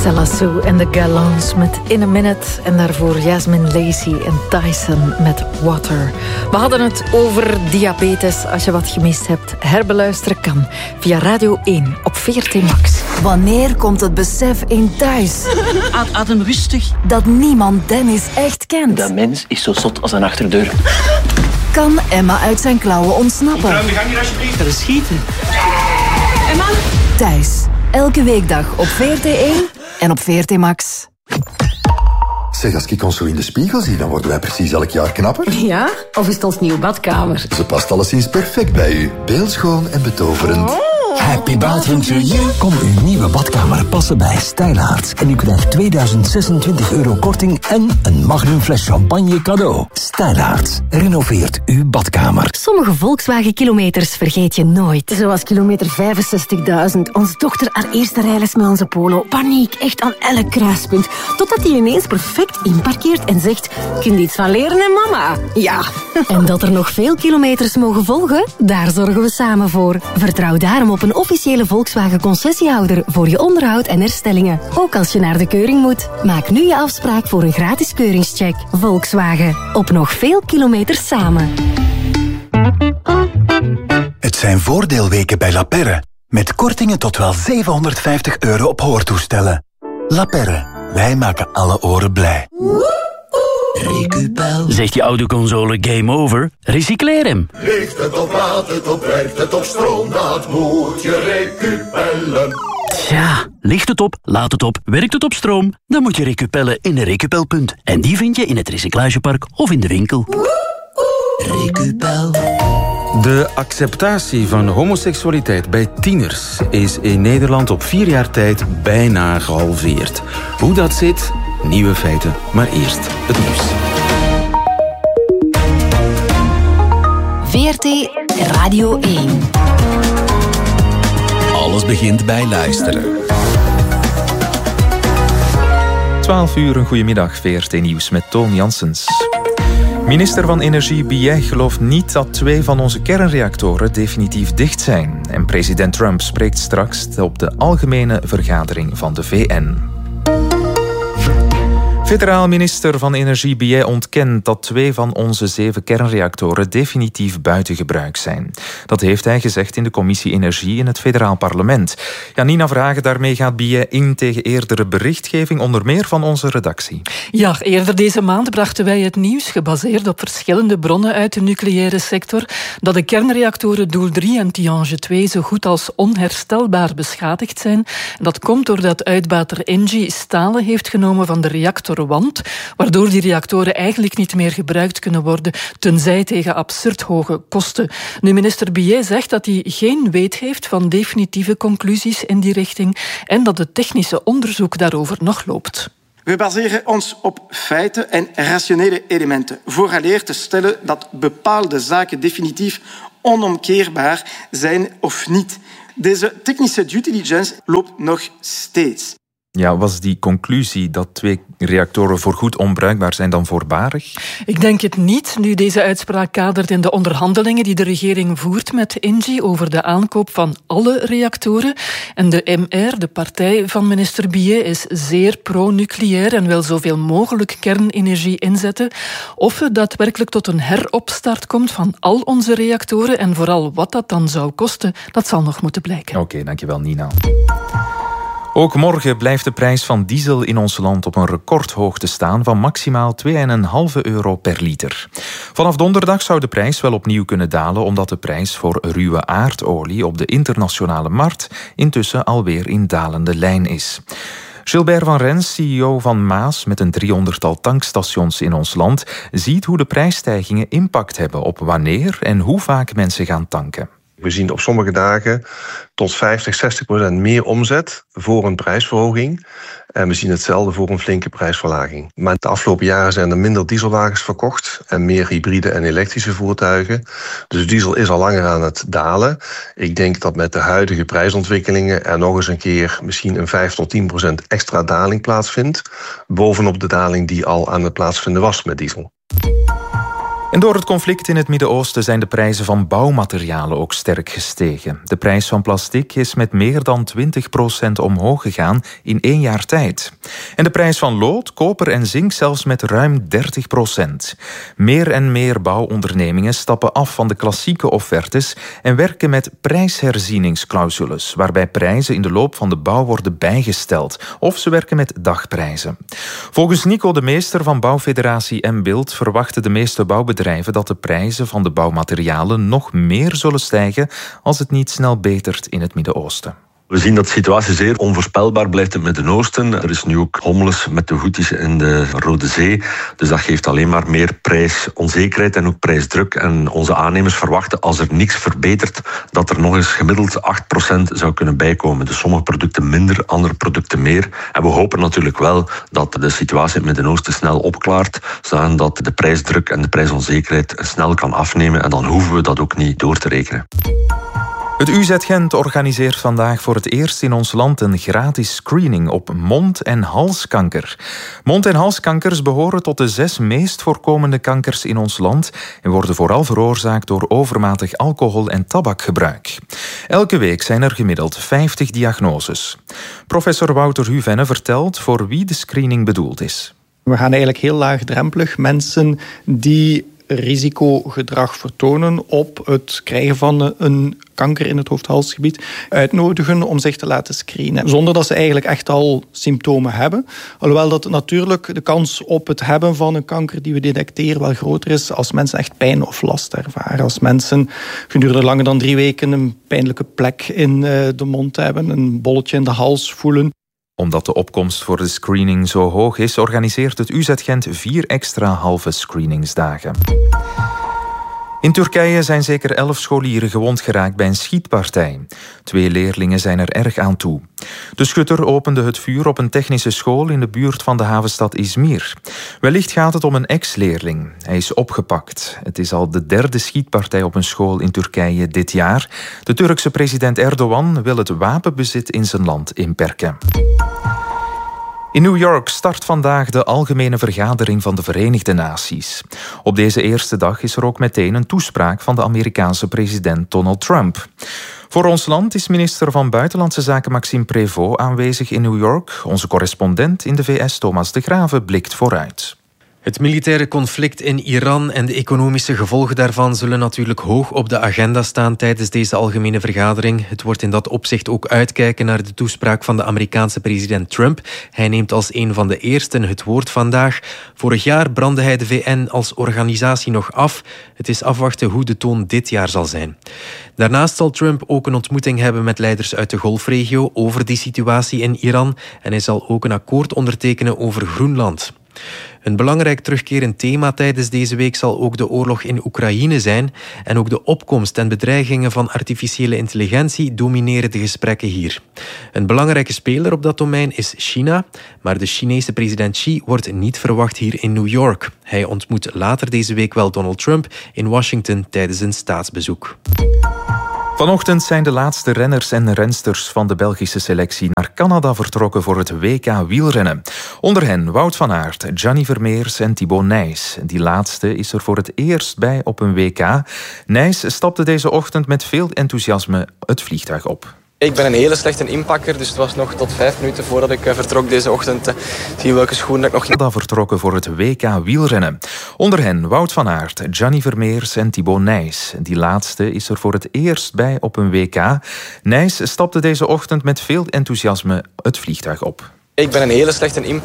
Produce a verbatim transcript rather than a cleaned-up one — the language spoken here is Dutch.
Marcella Sue en de Galants met In a Minute. En daarvoor Jasmine Lacey en Tyson met Water. We hadden het over diabetes. Als je wat gemist hebt, herbeluisteren kan. Via Radio één op V R T Max. Wanneer komt het besef in thuis? Adem rustig. Dat niemand Dennis echt kent. Dat mens is zo zot als een achterdeur. Kan Emma uit zijn klauwen ontsnappen? Ruim de gang hier alsjeblieft. Verschieten. Emma? Thuis. Elke weekdag op V R T één en op V R T Max. Zeg, als ik ons zo in de spiegel zie, dan worden wij precies elk jaar knapper. Ja? Of is het ons nieuwe badkamer? Ze past alleszins perfect bij u. Beeldschoon en betoverend. Oh. Happy bathroom to you. Kom uw nieuwe badkamer passen bij Stijlaarts. En u krijgt tweeduizend zesentwintig euro korting en een magnum fles champagne cadeau. Stijlaarts. Renoveert uw badkamer. Sommige Volkswagen-kilometers vergeet je nooit. Zoals kilometer vijfenzestigduizend. Onze dochter haar eerste rijles met onze Polo. Paniek, echt aan elk kruispunt. Totdat hij ineens perfect inparkeert en zegt... Kun je iets van leren, hè, mama? Ja. En dat er nog veel kilometers mogen volgen? Daar zorgen we samen voor. Vertrouw daarom op een officiële Volkswagen-concessiehouder voor je onderhoud en herstellingen. Ook als je naar de keuring moet. Maak nu je afspraak voor een gratis keuringscheck. Volkswagen. Op nog veel kilometers samen. Het zijn voordeelweken bij La Perre. Met kortingen tot wel zevenhonderdvijftig euro op hoortoestellen. La Perre. Wij maken alle oren blij. Recupel. Zegt je autoconsole game over? Recycleer hem. Ligt het op, laat het op, werkt het op stroom, dat moet je recupellen. Tja, ligt het op, laat het op, werkt het op stroom? Dan moet je recupellen in een recupelpunt. En die vind je in het recyclagepark of in de winkel. Recupel. De acceptatie van homoseksualiteit bij tieners is in Nederland op vier jaar tijd bijna gehalveerd. Hoe dat zit? Nieuwe feiten, maar eerst het nieuws. V R T Radio één. Alles begint bij luisteren. twaalf uur, een goedemiddag. V R T Nieuws met Toon Janssens. Minister van Energie Billet gelooft niet dat twee van onze kernreactoren definitief dicht zijn. En president Trump spreekt straks op de algemene vergadering van de V N. Federaal minister van Energie Billet ontkent dat twee van onze zeven kernreactoren definitief buiten gebruik zijn. Dat heeft hij gezegd in de commissie Energie in het federaal parlement. Janina Vragen, daarmee gaat Billet in tegen eerdere berichtgeving, onder meer van onze redactie. Ja, eerder deze maand brachten wij het nieuws, gebaseerd op verschillende bronnen uit de nucleaire sector, dat de kernreactoren Doel drie en Tihange twee zo goed als onherstelbaar beschadigd zijn. En dat komt doordat uitbater Engie stalen heeft genomen van de reactor wand, waardoor die reactoren eigenlijk niet meer gebruikt kunnen worden, tenzij tegen absurd hoge kosten. Nu, minister Billet zegt dat hij geen weet heeft van definitieve conclusies in die richting en dat het technische onderzoek daarover nog loopt. We baseren ons op feiten en rationele elementen, vooraleer te stellen dat bepaalde zaken definitief onomkeerbaar zijn of niet. Deze technische due diligence loopt nog steeds. Ja, was die conclusie dat twee reactoren voorgoed onbruikbaar zijn dan voorbarig? Ik denk het niet, nu deze uitspraak kadert in de onderhandelingen die de regering voert met Engie over de aankoop van alle reactoren. En de M R, de partij van minister Billet, is zeer pro-nucleair en wil zoveel mogelijk kernenergie inzetten. Of het daadwerkelijk tot een heropstart komt van al onze reactoren en vooral wat dat dan zou kosten, dat zal nog moeten blijken. Oké, okay, dankjewel Nina. Ook morgen blijft de prijs van diesel in ons land op een recordhoogte staan van maximaal twee komma vijf euro per liter. Vanaf donderdag zou de prijs wel opnieuw kunnen dalen, omdat de prijs voor ruwe aardolie op de internationale markt intussen alweer in dalende lijn is. Gilbert van Rens, C E O van Maas met een driehonderdtal tankstations in ons land, ziet hoe de prijsstijgingen impact hebben op wanneer en hoe vaak mensen gaan tanken. We zien op sommige dagen tot vijftig, zestig procent meer omzet voor een prijsverhoging. En we zien hetzelfde voor een flinke prijsverlaging. Maar de afgelopen jaren zijn er minder dieselwagens verkocht en meer hybride en elektrische voertuigen. Dus diesel is al langer aan het dalen. Ik denk dat met de huidige prijsontwikkelingen er nog eens een keer misschien een vijf tot tien procent extra daling plaatsvindt. Bovenop de daling die al aan het plaatsvinden was met diesel. En door het conflict in het Midden-Oosten zijn de prijzen van bouwmaterialen ook sterk gestegen. De prijs van plastic is met meer dan twintig procent omhoog gegaan in één jaar tijd. En de prijs van lood, koper en zink zelfs met ruim dertig procent. Meer en meer bouwondernemingen stappen af van de klassieke offertes en werken met prijsherzieningsclausules, waarbij prijzen in de loop van de bouw worden bijgesteld. Of ze werken met dagprijzen. Volgens Nico de Meester van Bouwfederatie M-Bild verwachten de meeste bouwbedrijven dat de prijzen van de bouwmaterialen nog meer zullen stijgen als het niet snel betert in het Midden-Oosten. We zien dat de situatie zeer onvoorspelbaar blijft in het Midden-Oosten. Er is nu ook hommeles met de Houthis in de Rode Zee. Dus dat geeft alleen maar meer prijsonzekerheid en ook prijsdruk. En onze aannemers verwachten, als er niks verbetert, dat er nog eens gemiddeld acht procent zou kunnen bijkomen. Dus sommige producten minder, andere producten meer. En we hopen natuurlijk wel dat de situatie in het Midden-Oosten snel opklaart, zodat de prijsdruk en de prijsonzekerheid snel kan afnemen. En dan hoeven we dat ook niet door te rekenen. Het U Z Gent organiseert vandaag voor het eerst in ons land een gratis screening op mond- en halskanker. Mond- en halskankers behoren tot de zes meest voorkomende kankers in ons land en worden vooral veroorzaakt door overmatig alcohol- en tabakgebruik. Elke week zijn er gemiddeld vijftig diagnoses. Professor Wouter Huvenne vertelt voor wie de screening bedoeld is. We gaan eigenlijk heel laagdrempelig mensen die risicogedrag vertonen op het krijgen van een kanker in het hoofd-halsgebied uitnodigen om zich te laten screenen. Zonder dat ze eigenlijk echt al symptomen hebben. Alhoewel dat natuurlijk de kans op het hebben van een kanker die we detecteren wel groter is als mensen echt pijn of last ervaren. Als mensen gedurende langer dan drie weken een pijnlijke plek in de mond hebben, een bolletje in de hals voelen. Omdat de opkomst voor de screening zo hoog is, organiseert het U Z Gent vier extra halve screeningsdagen. In Turkije zijn zeker elf scholieren gewond geraakt bij een schietpartij. Twee leerlingen zijn er erg aan toe. De schutter opende het vuur op een technische school in de buurt van de havenstad Izmir. Wellicht gaat het om een ex-leerling. Hij is opgepakt. Het is al de derde schietpartij op een school in Turkije dit jaar. De Turkse president Erdogan wil het wapenbezit in zijn land inperken. In New York start vandaag de Algemene Vergadering van de Verenigde Naties. Op deze eerste dag is er ook meteen een toespraak van de Amerikaanse president Donald Trump. Voor ons land is minister van Buitenlandse Zaken Maxime Prévost aanwezig in New York. Onze correspondent in de V S, Thomas de Grave, blikt vooruit. Het militaire conflict in Iran en de economische gevolgen daarvan zullen natuurlijk hoog op de agenda staan tijdens deze algemene vergadering. Het wordt in dat opzicht ook uitkijken naar de toespraak van de Amerikaanse president Trump. Hij neemt als een van de eersten het woord vandaag. Vorig jaar brandde hij de V N als organisatie nog af. Het is afwachten hoe de toon dit jaar zal zijn. Daarnaast zal Trump ook een ontmoeting hebben met leiders uit de Golfregio over die situatie in Iran. En hij zal ook een akkoord ondertekenen over Groenland. Een belangrijk terugkerend thema tijdens deze week zal ook de oorlog in Oekraïne zijn. En ook de opkomst en bedreigingen van artificiële intelligentie domineren de gesprekken hier. Een belangrijke speler op dat domein is China. Maar de Chinese president Xi wordt niet verwacht hier in New York. Hij ontmoet later deze week wel Donald Trump in Washington tijdens een staatsbezoek. Vanochtend zijn de laatste renners en rensters van de Belgische selectie naar Canada vertrokken voor het W K wielrennen. Onder hen Wout van Aert, Gianni Vermeers en Thibaut Nys. Die laatste is er voor het eerst bij op een W K. Nys stapte deze ochtend met veel enthousiasme het vliegtuig op. Ik ben een hele slechte inpakker, dus het was nog tot vijf minuten voordat ik vertrok deze ochtend. Zie welke schoenen ik nog... Canada vertrokken voor het W K wielrennen. Onder hen Wout van Aert, Gianni Vermeers en Thibaut Nys. Die laatste is er voor het eerst bij op een W K. Nys stapte deze ochtend met veel enthousiasme het vliegtuig op. Ik ben een hele slechte inpakker.